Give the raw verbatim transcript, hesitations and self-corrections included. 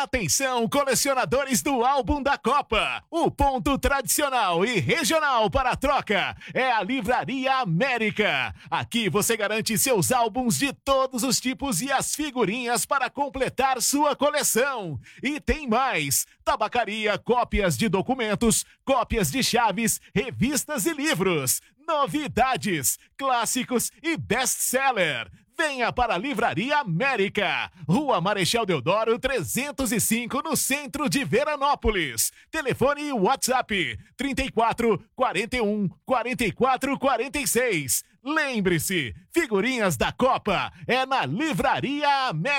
Atenção, colecionadores do álbum da Copa! O ponto tradicional e regional para a troca é a Livraria América. Aqui você garante seus álbuns de todos os tipos e as figurinhas para completar sua coleção. E tem mais! Tabacaria, cópias de documentos, cópias de chaves, revistas e livros. Novidades, clássicos e best-seller. Venha para a Livraria América, Rua Marechal Deodoro trezentos e cinco, no centro de Veranópolis. Telefone e WhatsApp trinta e quatro, quarenta e um, quarenta e quatro, quarenta e seis. Lembre-se, figurinhas da Copa é na Livraria América.